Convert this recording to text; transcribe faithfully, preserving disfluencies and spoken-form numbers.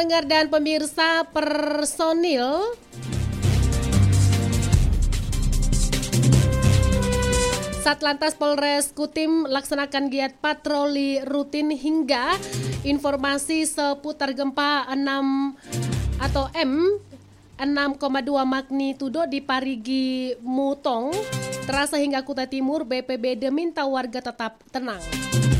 Pendengar dan pemirsa, personil Satlantas Polres Kutim laksanakan giat patroli rutin hingga informasi seputar gempa enam atau M enam koma dua magnitudo di Parigi Mutong terasa hingga Kuta Timur. B P B D minta warga tetap tenang.